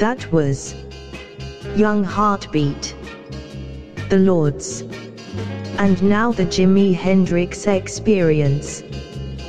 That was Young Heartbeat, The Lords. And now the Jimi Hendrix Experience.